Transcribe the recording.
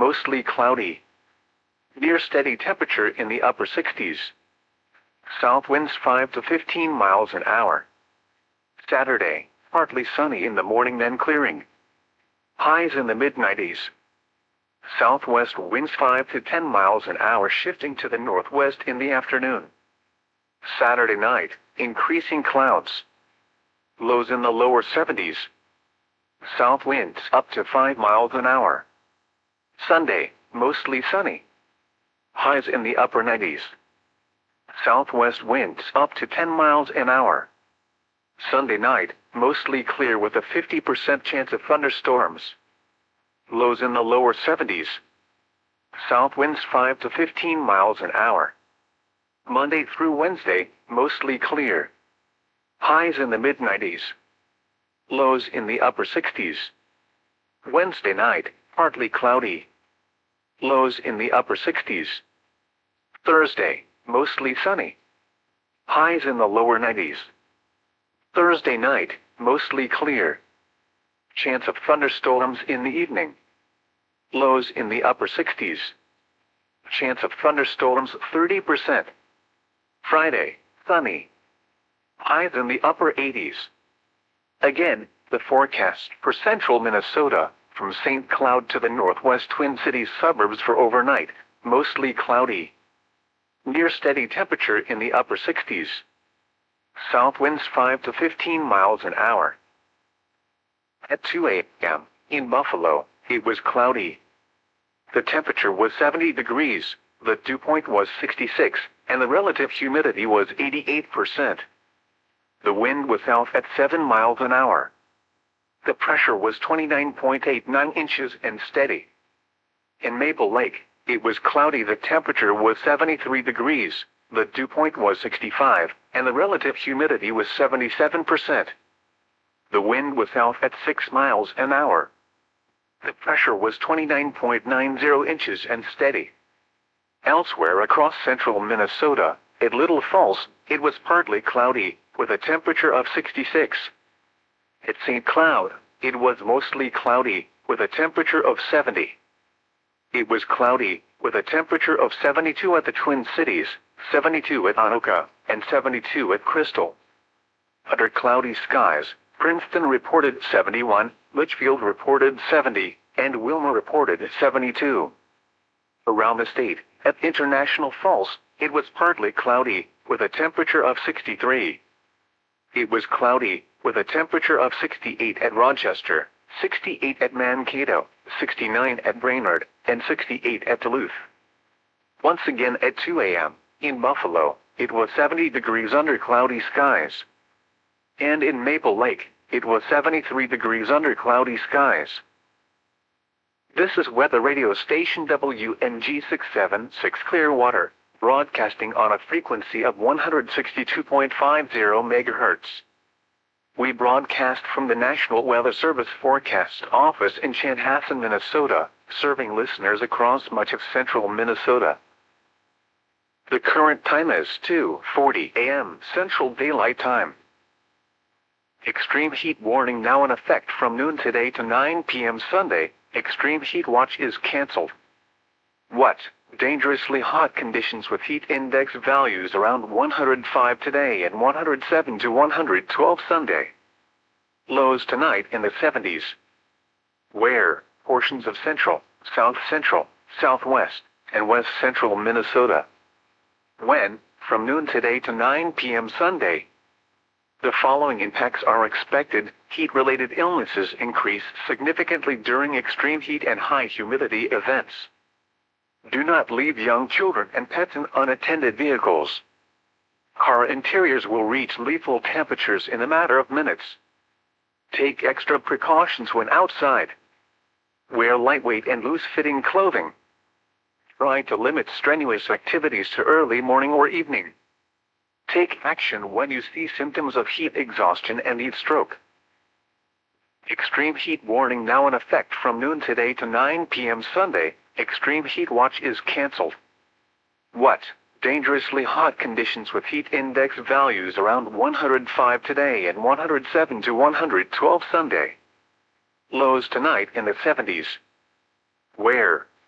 mostly cloudy. Near steady temperature in the upper 60s. South winds 5 to 15 miles an hour. Saturday, partly sunny in the morning then clearing. Highs in the mid-90s. Southwest winds 5 to 10 miles an hour shifting to the northwest in the afternoon. Saturday night, increasing clouds. Lows in the lower 70s. South winds up to 5 miles an hour. Sunday, mostly sunny. Highs in the upper 90s. Southwest winds up to 10 miles an hour. Sunday night, mostly clear with a 50% chance of thunderstorms. Lows in the lower 70s. South winds 5 to 15 miles an hour. Monday through Wednesday, mostly clear. Highs in the mid-90s. Lows in the upper 60s. Wednesday night, partly cloudy. Lows in the upper 60s. Thursday, mostly sunny. Highs in the lower 90s. Thursday night, mostly clear. Chance of thunderstorms in the evening. Lows in the upper 60s. Chance of thunderstorms 30%. Friday, sunny. Highs in the upper 80s. Again, the forecast for central Minnesota, from St. Cloud to the northwest Twin Cities suburbs for overnight, mostly cloudy. Near steady temperature in the upper 60s. South winds 5 to 15 miles an hour. At 2 a.m., in Buffalo, it was cloudy. The temperature was 70 degrees, the dew point was 66, and the relative humidity was 88%. The wind was south at 7 miles an hour. The pressure was 29.89 inches and steady. In Maple Lake, it was cloudy. The temperature was 73 degrees, the dew point was 65, and the relative humidity was 77%. The wind was south at 6 miles an hour. The pressure was 29.90 inches and steady. Elsewhere across central Minnesota, at Little Falls, it was partly cloudy, with a temperature of 66. At St. Cloud, it was mostly cloudy, with a temperature of 70. It was cloudy, with a temperature of 72 at the Twin Cities, 72 at Anoka, and 72 at Crystal. Under cloudy skies, Princeton reported 71, Litchfield reported 70, and Wilmer reported 72. Around the state, at International Falls, it was partly cloudy, with a temperature of 63. It was cloudy, with a temperature of 68 at Rochester, 68 at Mankato, 69 at Brainerd, and 68 at Duluth. Once again at 2 a.m., in Buffalo, it was 70 degrees under cloudy skies. And in Maple Lake, it was 73 degrees under cloudy skies. This is weather radio station WNG 676 Clearwater, broadcasting on a frequency of 162.50 MHz. We broadcast from the National Weather Service Forecast Office in Chanhassen, Minnesota, serving listeners across much of central Minnesota. The current time is 2:40 a.m. Central Daylight Time. Extreme heat warning now in effect from noon today to 9 p.m. Sunday. Extreme heat watch is canceled. What? Dangerously hot conditions with heat index values around 105 today and 107 to 112 Sunday. Lows tonight in the 70s. Where? Portions of central, south central, southwest, and west central Minnesota. When? From noon today to 9 p.m. Sunday. The following impacts are expected. Heat-related illnesses increase significantly during extreme heat and high humidity events. Do not leave young children and pets in unattended vehicles. Car interiors will reach lethal temperatures in a matter of minutes. Take extra precautions when outside. Wear lightweight and loose-fitting clothing. Try to limit strenuous activities to early morning or evening. Take action when you see symptoms of heat exhaustion and heat stroke. Extreme heat warning now in effect from noon today to 9 p.m. Sunday. Extreme heat watch is canceled. What? Dangerously hot conditions with heat index values around 105 today and 107 to 112 Sunday. Lows tonight in the 70s. Where?